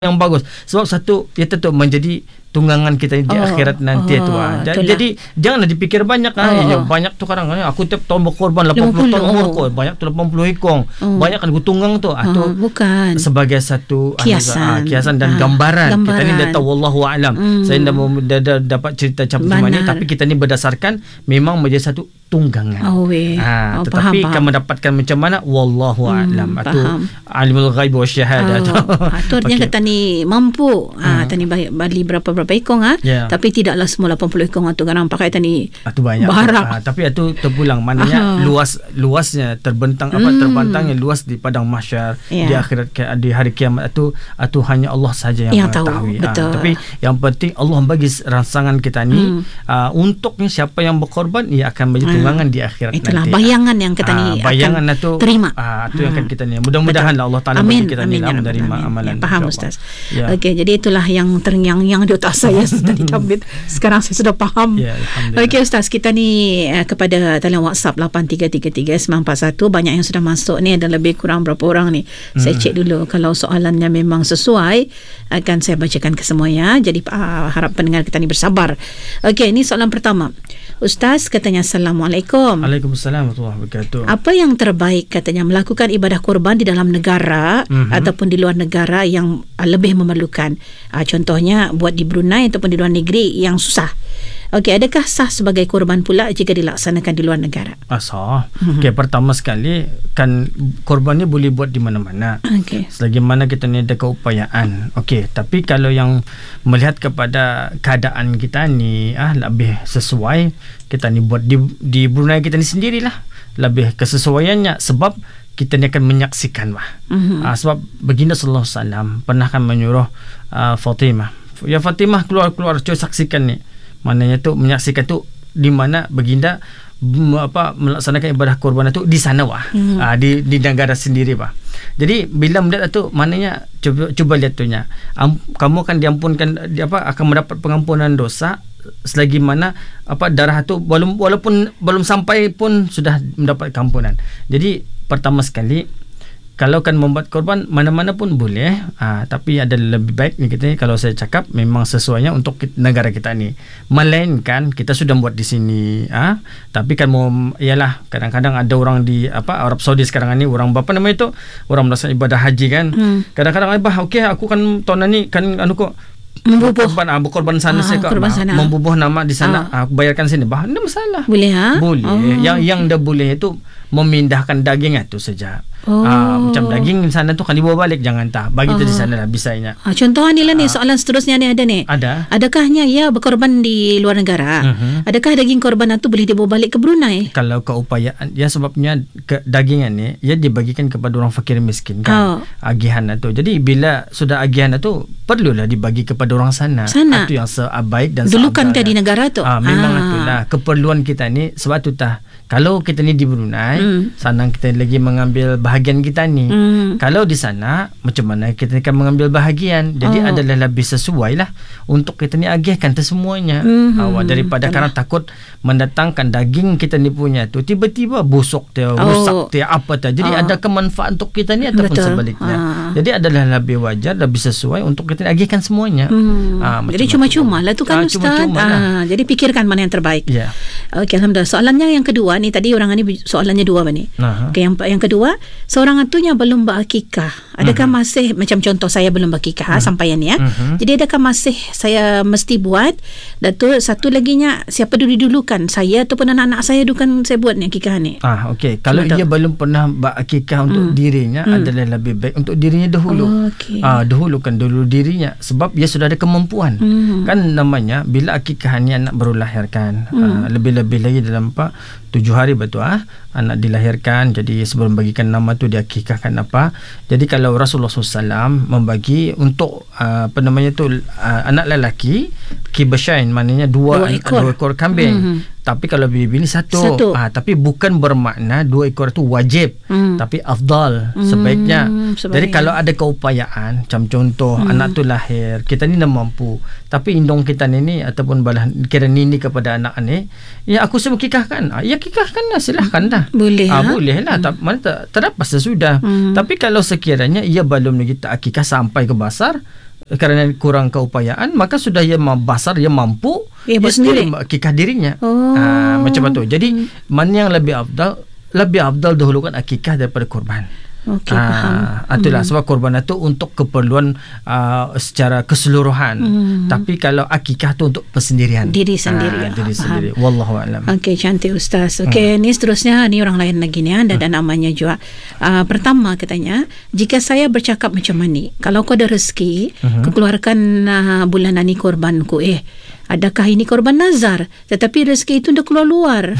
yang bagus. Sebab satu, ia tentu menjadi tunggangan kita di akhirat nanti tu. Jadi janganlah dipikir banyak. Banyak tu kadang aku tiap tahun berkorban 80 tahun umurku, banyak tu 80 ekor. Banyak kan aku tunggang tu. Bukan sebagai satu kiasan dan gambaran. Kita ni dah tahu wallahu alam. Saya dah dapat cerita macam ni, tapi kita ni berdasarkan memang menjadi satu tunggangan. Tetapi kan mendapatkan macam mana wallahu alam. Atau alimul ghaib wa syahadah. Itu artinya kata ni mampu tani bali berapa ekor tapi tidaklah semua 80 ekor tu kan pakai tani banyak barak. Tapi itu terpulang maknanya luasnya terbentangnya luas di padang mahsyar, di akhirat, di hari kiamat itu hanya Allah saja yang mengetahui. Tapi yang penting Allah bagi rangsangan kita ni untuk siapa yang berkorban ia akan menjadi tunggangan di akhirat. Itulah nanti. Bayangan yang kita ni bayangan akan itu terima. Itu yang akan kita ni. Mudah-mudahan Allah Taala bagi kita ni menerima amalan. Faham Ustaz. Okey, jadi itulah yang di otak saya tadi Kabit. Sekarang saya sudah faham. Okey Ustaz, kita ni kepada talian WhatsApp 8333-941 banyak yang sudah masuk ni, ada lebih kurang berapa orang ni. Saya cek dulu, kalau soalannya memang sesuai akan saya bacakan ke semua ya. Jadi harap pendengar kita ni bersabar. Okey, ini soalan pertama. Ustaz katanya, Assalamualaikum. Waalaikumsalam warahmatullahi wabarakatuh. Apa yang terbaik katanya melakukan ibadah korban di dalam negara ataupun di luar negara yang lebih memerlukan? Contohnya buat di Brunei ataupun di luar negeri yang susah. Okey, adakah sah sebagai korban pula jika dilaksanakan di luar negara? Sah. Okey, pertama sekali kan korban ni boleh buat di mana-mana. Selagi mana kita ni ada keupayaan. Okey, tapi kalau yang melihat kepada keadaan kita ni lebih sesuai, kita ni buat di Brunei kita ni sendirilah. Lebih kesesuaiannya sebab kita ni akan menyaksikan sebab baginda sallallahu alaihi wasallam pernah kan menyuruh Fatimah, ya Fatimah keluar cuba saksikan ni. Maknanya tu menyaksikan tu di mana baginda melaksanakan ibadah korban itu di sana di negara sendiri Jadi bila melihat tu maknanya cuba lihat tuhnya. Kamu akan diampunkan akan mendapat pengampunan dosa selagi mana darah tu walaupun belum sampai pun sudah mendapat keampunan. Jadi pertama sekali kalau kan membuat korban mana-mana pun boleh, tapi ada lebih baik ni kita ni, kalau saya cakap memang sesuainya untuk negara kita ni. Melainkan kita sudah buat di sini, tapi kan ialah kadang-kadang ada orang di Arab Saudi sekarang ni, orang orang melaksanakan ibadah haji kan. Kadang-kadang okey aku kan tahun ni kan berkorban sana saya membubuh nama di sana, aku bayarkan sini ada masalah. Boleh boleh. Yang dah boleh itu memindahkan daging itu saja. Macam daging sana tu kan dibawa balik, jangan bagi tu di sana lah bisanya. Contoh ni lah ni, soalan seterusnya ni ada ni. Adakahnya berkorban di luar negara? Adakah daging korban itu boleh dibawa balik ke Brunei? Kalau keupayaan sebabnya dagingan ni dibagikan kepada orang fakir miskin kan. Agihan itu. Jadi bila sudah agihan itu perlulah dibagi kepada orang sana. Itu yang sebaik dan dulukan di negara tu. Memang itulah keperluan kita ni. Sebab tu kalau kita ni di Brunei, sana kita lagi mengambil bahagian kita ni. Kalau di sana, macam mana kita akan mengambil bahagian? Jadi adalah lebih sesuai lah untuk kita ni agihkan semuanya. Daripada kerana takut mendatangkan daging kita ni punya tu tiba-tiba busuk rusak Jadi ada kemanfaat untuk kita ni ataupun sebaliknya. Jadi adalah lebih wajar, lebih sesuai untuk kita ni agihkan semuanya. Jadi cuma-cuma lah tu kan Ustaz. Jadi fikirkan mana yang terbaik. Okey, alhamdulillah. Soalannya yang kedua ni, tadi orang ni soalannya dua ni. Okay, yang kedua, seorang atunya belum berakikah. Adakah masih, macam contoh saya belum berakikah sampaian ya. Jadi adakah masih saya mesti buat? Dan tu satu laginya, siapa dulu-dulukan, saya ataupun anak-anak saya dulukan saya buat ni akikah ni. Okey, kalau dia belum pernah berakikah untuk dirinya, adalah lebih baik untuk dirinya dahulu. Dahulukan dulu dirinya sebab dia sudah ada kemampuan. Kan namanya bila akikah ni anak baru lahirkan, lebih-lebih lagi dalam 7 hari betul anak dilahirkan. Jadi sebelum bagikan nama tu diakikahkan jadi kalau Rasulullah SAW membagi untuk anak lelaki kibasyain, maknanya dua ekor kambing. Tapi kalau bini satu. Tapi bukan bermakna 2 ekor itu wajib, tapi afdal, sebaiknya. Jadi kalau ada keupayaan, macam contoh anak tu lahir, kita ni dah mampu, tapi indung kita ni ataupun kira nini kepada anak ni, ya aku semua kikahkan. Ya kikahkan lah, silahkan dah. Boleh boleh lah. Mana terdapat sesudah. Tapi kalau sekiranya ia belum lagi tak akikah sampai ke basar, kerana kurang keupayaan, maka sudah ia basar, ia mampu, ia buat sendiri akikah dirinya. Macam itu. Jadi mana yang lebih afdal dahulukan akikah daripada korban. Okey, faham. Itulah sebab korban itu untuk keperluan secara keseluruhan. Tapi kalau akikah tu untuk persendirian, diri sendiri. Diri sendiri. Wallahu a'lam. Okey, cantik Ustaz. Okey, ni seterusnya ni orang lain lagi ni ada namanya juga. Pertama katanya, jika saya bercakap macam ni, kalau kau ada rezeki, kau keluarkan bulanan ni korbanku. Adakah ini korban nazar? Tetapi rezeki itu dah keluar-luar.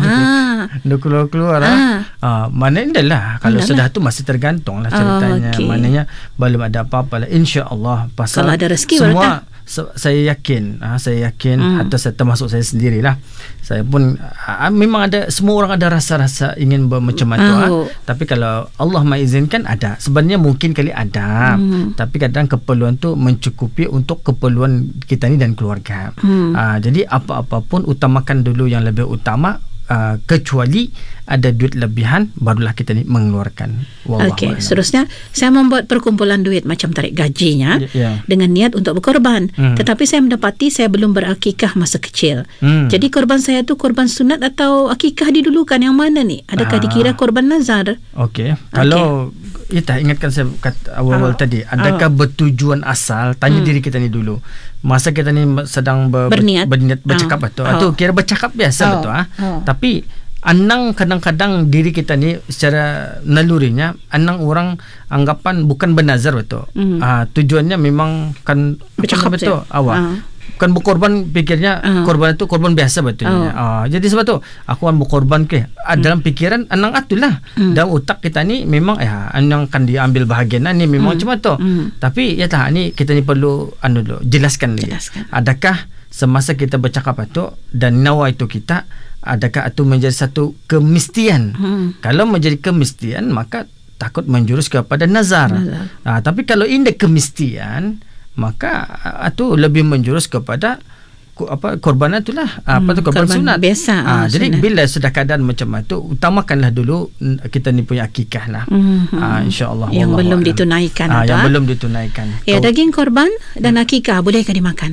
Dah keluar-keluar. Maknanya lah. Kalau sudah tu masih tergantung lah ceritanya. Maknanya belum ada apa-apa lah. InsyaAllah. Pasal kalau ada rezeki semua saya yakin atau saya termasuk saya sendirilah, saya pun memang ada, semua orang ada rasa-rasa ingin macam itu. Tapi kalau Allah mengizinkan, ada sebenarnya, mungkin kali ada, tapi kadang keperluan tu mencukupi untuk keperluan kita ni dan keluarga. Jadi apa-apa pun utamakan dulu yang lebih utama, kecuali ada duit lebihan, barulah kita ni mengeluarkan. Okey, seterusnya saya membuat perkumpulan duit macam tarik gajinya dengan niat untuk berkorban. Tetapi saya mendapati saya belum berakikah masa kecil. Jadi korban saya tu korban sunat atau akikah didulukan, yang mana ni? Adakah dikira korban nazar? Okey, kalau ingatkan saya kata awal-awal tadi, adakah bertujuan asal? Tanya diri kita ni dulu. Masa kita ni sedang berniat bercakap betul. Itu kira bercakap biasa betul. Tapi anang kadang-kadang diri kita ni secara nalurinya, anang orang anggapan bukan bernazar betul. Tujuannya memang kan bercakap betul awak. Kan berkorban, pikirnya korban itu korban biasa betulnya. Jadi sebab tu aku akan berkorban ke dalam pikiran anang atulah. Dalam otak kita ni memang anang kan diambil bahagian ni memang macam tu. Tapi ni kita ni perlu dulu jelaskan lagi. Adakah semasa kita bercakap itu dan nawa itu kita, adakah itu menjadi satu kemestian? Kalau menjadi kemestian, maka takut menjurus kepada nazar. Tapi kalau indah kemestian, maka itu lebih menjurus kepada korban itulah, korban sunat biasa. Jadi sunat. Bila sudah keadaan macam itu, utamakanlah dulu kita ni punya akikah lah. InsyaAllah. Yang belum ditunaikan. Yang belum ditunaikan. Daging korban dan akikah bolehkah dimakan?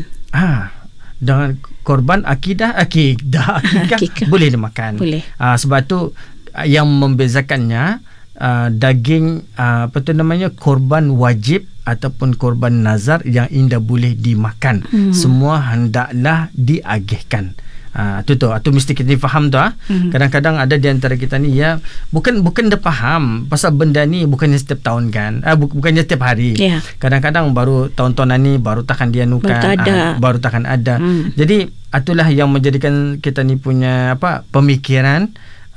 Dengan korban akikah boleh dimakan. Boleh. Sebab tu yang membezakannya, daging korban wajib ataupun korban nazar yang indah boleh dimakan, semua hendaklah diagihkan. Itu mesti kita faham tu. Kadang-kadang ada di antara kita ni bukan dia faham pasal benda ni bukannya setiap tahun kan, bukannya setiap hari. Kadang-kadang baru tahun-tahunan ni baru takkan dia nukan, baru takkan ada. Jadi itulah yang menjadikan kita ni punya pemikiran.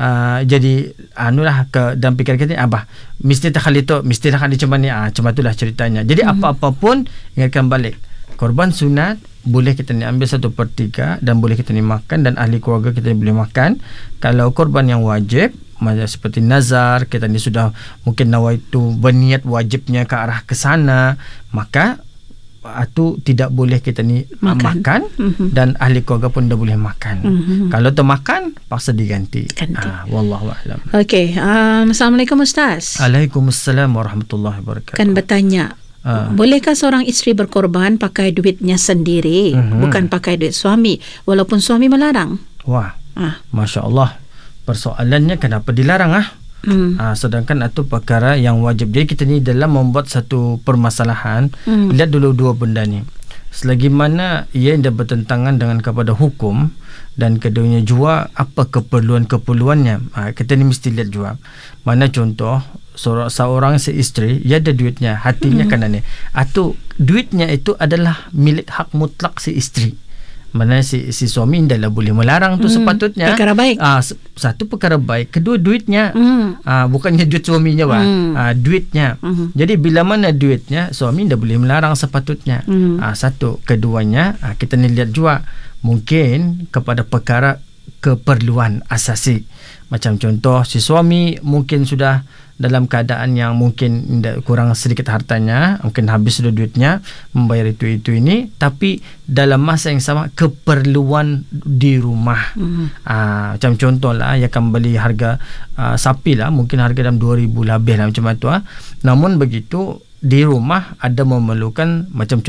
Jadi dalam pikiran kita mesti tak kali tu, mesti tak kali macam ni, macam itulah ceritanya. Jadi apa-apa pun ingatkan balik, korban sunat boleh kita ni ambil 1/3 dan boleh kita ni makan, dan ahli keluarga kita ni boleh makan. Kalau korban yang wajib seperti nazar, kita ni sudah mungkin nawa itu berniat wajibnya ke arah ke sana, maka itu tidak boleh kita ni makan. Dan ahli keluarga pun dah boleh makan. Kalau termakan, paksa diganti. Wallahu a'lam. Okey, Assalamualaikum Ustaz. Waalaikumsalam warahmatullahi wabarakatuh. Kan bertanya, bolehkah seorang isteri berkorban pakai duitnya sendiri, bukan pakai duit suami, walaupun suami melarang? Wah, Masya Allah. Persoalannya kenapa dilarang? Sedangkan itu perkara yang wajib. Jadi kita ni dalam membuat satu permasalahan, lihat dulu dua benda ni. Selagi mana ia tidak bertentangan dengan kepada hukum, dan keduanya jua apa keperluan-keperluannya, kita ni mesti lihat jua. Mana contoh seorang isteri, ia ada duitnya, hatinya kan ni, atau duitnya itu adalah milik hak mutlak si isteri. Mana si suami dah boleh melarang tu sepatutnya. Perkara baik. Satu perkara baik. Kedua duitnya. Bukannya duit suaminya duitnya. Jadi bila mana duitnya, suami dah boleh melarang sepatutnya. Satu. Keduanya, kita ni lihat juga mungkin kepada perkara keperluan asasi. Macam contoh, si suami mungkin sudah dalam keadaan yang mungkin kurang sedikit hartanya, mungkin habis sudah duitnya membayar itu ini, tapi dalam masa yang sama keperluan di rumah. Macam contoh lah, ia akan beli harga sapi lah, mungkin harga dalam 2,000 lebih lah macam itu. Namun begitu di rumah ada memerlukan macam